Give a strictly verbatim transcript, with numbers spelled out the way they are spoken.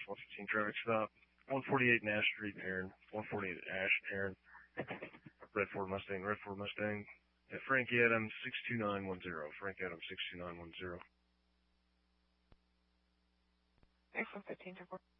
one fifteen traffic stop. one forty-eight Nash Street, Aaron. one forty-eight Ash, Aaron. Red Ford Mustang, Red Ford Mustang. At Frankie Adams, six two nine one zero. Frank Adams, six two nine one zero. Thanks, one fifteen,